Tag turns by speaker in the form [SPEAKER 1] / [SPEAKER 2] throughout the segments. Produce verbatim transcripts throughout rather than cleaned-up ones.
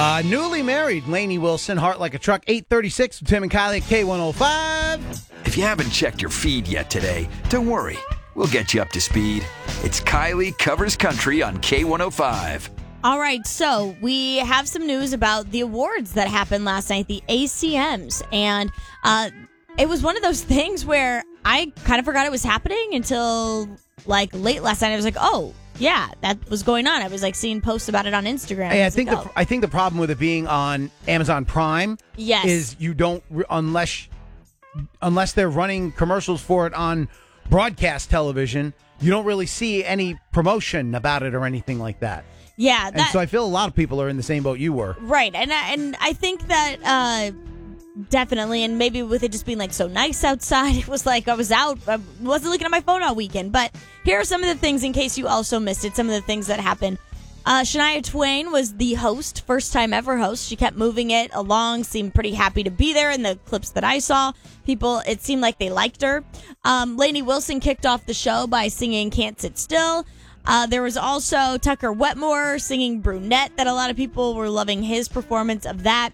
[SPEAKER 1] Uh, newly married, Lainey Wilson, Heart Like a Truck, eight thirty-six with Tim and Kylie at K one oh five.
[SPEAKER 2] If you haven't checked your feed yet today, don't worry. We'll get you up to speed. It's Kylie Covers Country on K one oh five.
[SPEAKER 3] All right, so we have some news about the awards that happened last night, the A C Ms. And uh, it was one of those things where I kind of forgot it was happening until like late last night. I was like, oh, yeah, that was going on. I was like seeing posts about it on Instagram.
[SPEAKER 1] Hey, I,
[SPEAKER 3] I
[SPEAKER 1] think
[SPEAKER 3] like,
[SPEAKER 1] the
[SPEAKER 3] oh.
[SPEAKER 1] I think the problem with it being on Amazon Prime
[SPEAKER 3] Yes.
[SPEAKER 1] is you don't unless unless they're running commercials for it on broadcast television, you don't really see any promotion about it or anything like that.
[SPEAKER 3] Yeah, that,
[SPEAKER 1] and so I feel a lot of people are in the same boat you were.
[SPEAKER 3] Right, and I, and I think that uh, definitely, and maybe with it just being like so nice outside, it was like I was out, I wasn't looking at my phone all weekend. But here are some of the things in case you also missed it. Some of the things that happened. Uh, Shania Twain was the host, first time ever host. She kept moving it along, seemed pretty happy to be there in the clips that I saw. People, it seemed like they liked her. Um, Lainey Wilson kicked off the show by singing Can't Sit Still. Uh, there was also Tucker Wetmore singing Brunette, that a lot of people were loving his performance of that.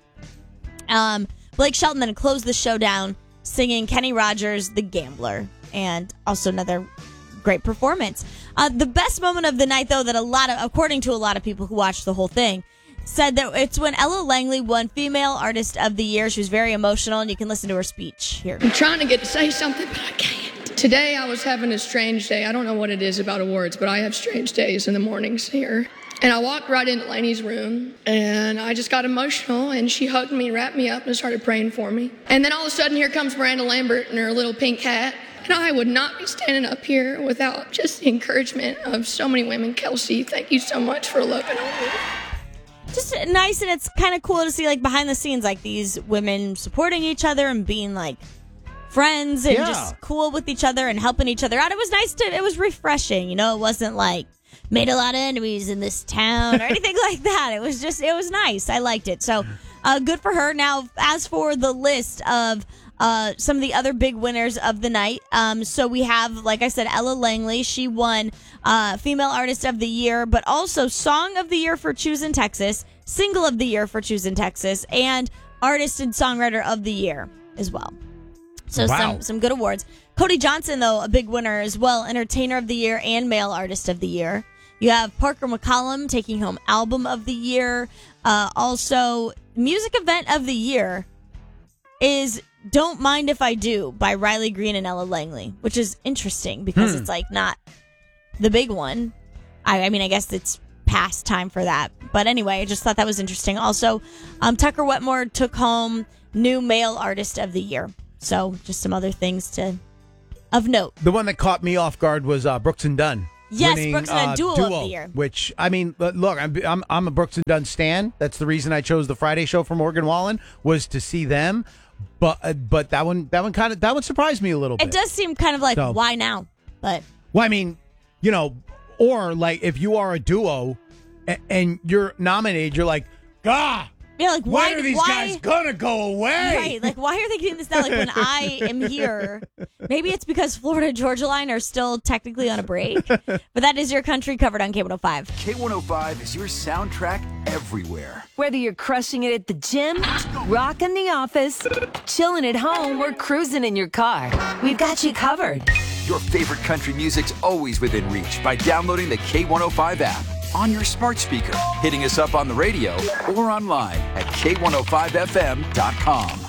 [SPEAKER 3] Um, Blake Shelton then closed the show down singing Kenny Rogers' The Gambler, and also another great performance. Uh, the best moment of the night, though, that a lot of, according to a lot of people who watched the whole thing, said that it's when Ella Langley won Female Artist of the Year. She was very emotional, and you can listen to her speech here.
[SPEAKER 4] I'm trying to get to say something, but I can't. Today I was having a strange day. I don't know what it is about awards, but I have strange days in the mornings here. And I walked right into Lainey's room, and I just got emotional, and she hugged me, wrapped me up, and started praying for me. And then all of a sudden, here comes Miranda Lambert in her little pink hat. And I would not be standing up here without just the encouragement of so many women. Kelsey, thank you so much for loving on me.
[SPEAKER 3] Just nice, and it's kind of cool to see, like, behind the scenes, like, these women supporting each other and being, like, friends and
[SPEAKER 1] Yeah.
[SPEAKER 3] just cool with each other and helping each other out. It was nice to, it was refreshing, you know, it wasn't like made a lot of enemies in this town or anything like that. It was just, it was nice. I liked it. So uh, good for her. Now, as for the list of uh, some of the other big winners of the night, um, so we have, like I said, Ella Langley. She won uh, Female Artist of the Year, but also Song of the Year for Choosing Texas, Single of the Year for Choosing Texas, and Artist and Songwriter of the Year as well. So
[SPEAKER 1] Wow.
[SPEAKER 3] some some good awards. Cody Johnson, though, a big winner as well. Entertainer of the Year and Male Artist of the Year. You have Parker McCollum taking home Album of the Year. Uh, also, Music Event of the Year is Don't Mind If I Do by Riley Green and Ella Langley, which is interesting because
[SPEAKER 1] Hmm.
[SPEAKER 3] it's like not the big one. I, I mean, I guess it's past time for that. But anyway, I just thought that was interesting. Also, um, Tucker Wetmore took home New Male Artist of the Year. So just some other things to of note.
[SPEAKER 1] The one that caught me off guard was uh, Brooks and Dunn.
[SPEAKER 3] Yes,
[SPEAKER 1] winning,
[SPEAKER 3] Brooks and Dunn
[SPEAKER 1] uh,
[SPEAKER 3] Duo of the Year.
[SPEAKER 1] Which, I mean, look, I'm, I'm I'm a Brooks and Dunn stan. That's the reason I chose the Friday show for Morgan Wallen, was to see them. But uh, but that one that one kind of that one surprised me a little bit.
[SPEAKER 3] It does seem kind of like,
[SPEAKER 1] So-
[SPEAKER 3] why now? But
[SPEAKER 1] Well, I mean, you know, or like if you are a duo and, and you're nominated, you're like, God,
[SPEAKER 3] yeah, like why
[SPEAKER 1] when are these
[SPEAKER 3] why,
[SPEAKER 1] guys gonna go away?
[SPEAKER 3] Right, like why are they getting this now? Like when I am here, maybe it's because Florida Georgia Line are still technically on a break. But that is your country covered on K one oh five.
[SPEAKER 2] K one oh five is your soundtrack everywhere.
[SPEAKER 5] Whether you're crushing it at the gym, rocking the office, chilling at home, or cruising in your car, we've got you covered.
[SPEAKER 2] Your favorite country music's always within reach by downloading the K one oh five app on your smart speaker, hitting us up on the radio, or online at K one oh five F M dot com.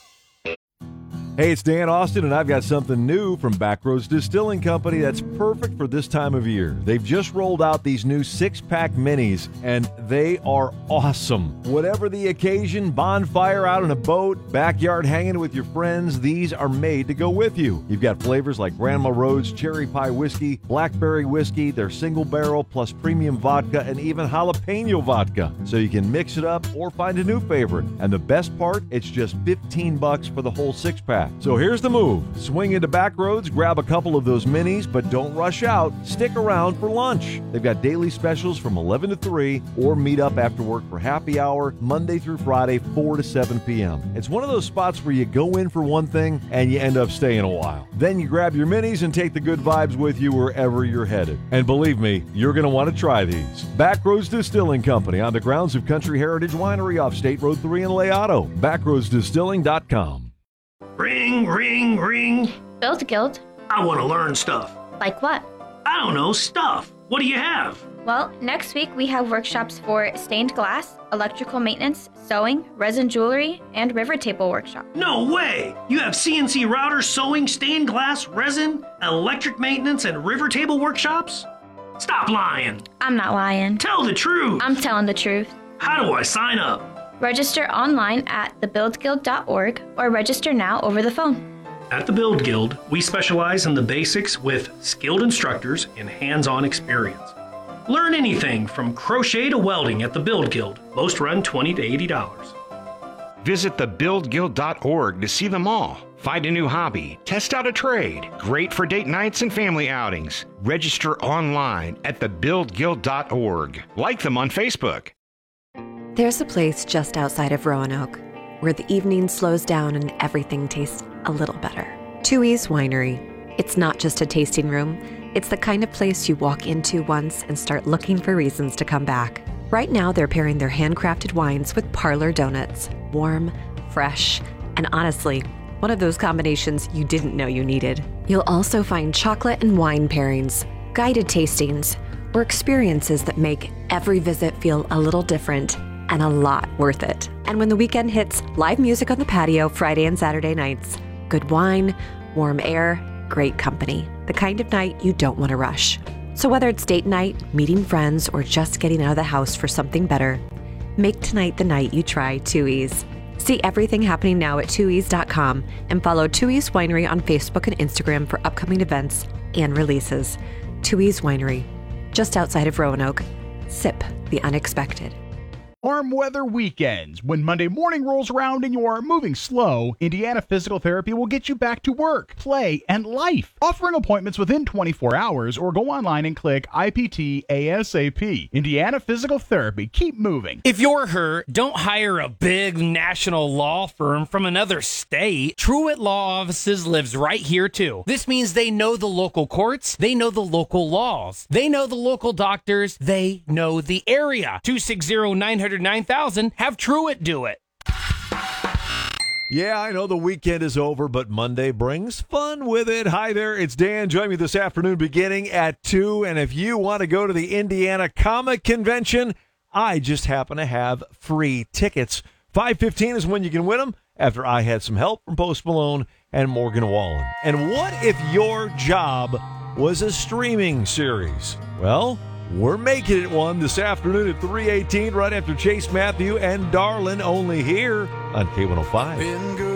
[SPEAKER 6] Hey, it's Dan Austin, and I've got something new from Backroads Distilling Company that's perfect for this time of year. They've just rolled out these new six-pack minis, and they are awesome. Whatever the occasion, bonfire out on a boat, backyard hanging with your friends, these are made to go with you. You've got flavors like Grandma Rhodes Cherry Pie Whiskey, Blackberry Whiskey, their single barrel, plus premium vodka, and even jalapeno vodka. So you can mix it up or find a new favorite. And the best part, it's just fifteen bucks for the whole six-pack. pack. So here's the move. Swing into Backroads, grab a couple of those minis, but don't rush out. Stick around for lunch. They've got daily specials from eleven to three, or meet up after work for happy hour, Monday through Friday, four to seven p.m. It's one of those spots where you go in for one thing and you end up staying a while. Then you grab your minis and take the good vibes with you wherever you're headed. And believe me, you're going to want to try these. Backroads Distilling Company on the grounds of Country Heritage Winery off State Road three in Leato. backroads distilling dot com.
[SPEAKER 7] Ring, ring, ring.
[SPEAKER 8] Build Guild.
[SPEAKER 7] I want to learn stuff.
[SPEAKER 8] Like what?
[SPEAKER 7] I don't know, stuff. What do you have?
[SPEAKER 8] Well, next week we have workshops for stained glass, electrical maintenance, sewing, resin jewelry, and river table workshop.
[SPEAKER 7] No way! You have C N C routers, sewing, stained glass, resin, electric maintenance, and river table workshops? Stop lying.
[SPEAKER 8] I'm not lying.
[SPEAKER 7] Tell the truth.
[SPEAKER 8] I'm telling the truth.
[SPEAKER 7] How do I sign up?
[SPEAKER 8] Register online at the build guild dot org or register now over the phone.
[SPEAKER 7] At the Build Guild, we specialize in the basics with skilled instructors and hands-on experience. Learn anything from crochet to welding at the Build Guild. Most run twenty to eighty dollars.
[SPEAKER 9] Visit the build guild dot org to see them all. Find a new hobby, test out a trade. Great for date nights and family outings. Register online at the build guild dot org. Like them on Facebook.
[SPEAKER 10] There's a place just outside of Roanoke where the evening slows down and everything tastes a little better. Tooheys Winery. It's not just a tasting room. It's the kind of place you walk into once and start looking for reasons to come back. Right now, they're pairing their handcrafted wines with parlor donuts. Warm, fresh, and honestly, one of those combinations you didn't know you needed. You'll also find chocolate and wine pairings, guided tastings, or experiences that make every visit feel a little different and a lot worth it. And when the weekend hits, live music on the patio Friday and Saturday nights. Good wine, warm air, great company. The kind of night you don't want to rush. So whether it's date night, meeting friends, or just getting out of the house for something better, make tonight the night you try Tooheys. See everything happening now at tooheys dot com and follow Tooheys Winery on Facebook and Instagram for upcoming events and releases. Tooheys Winery, just outside of Roanoke. Sip the unexpected.
[SPEAKER 11] Warm weather weekends. When Monday morning rolls around and you are moving slow, Indiana Physical Therapy will get you back to work, play, and life. Offering appointments within twenty-four hours, or go online and click I P T ASAP. Indiana Physical Therapy. Keep moving.
[SPEAKER 12] If you're hurt, don't hire a big national law firm from another state. Truett Law Offices lives right here, too. This means they know the local courts, they know the local laws, they know the local doctors, they know the area. two six zero, nine hundred, nine thousand, have Truett do it.
[SPEAKER 6] Yeah, I know the weekend is over, but Monday brings fun with it. Hi there, it's Dan. Join me this afternoon beginning at two. And if you want to go to the Indiana Comic Convention, I just happen to have free tickets. five fifteen is when you can win them, after I had some help from Post Malone and Morgan Wallen. And what if your job was a streaming series? Well, we're making it one this afternoon at three eighteen, right after Chase Matthew and Darlin', only here on K one oh five.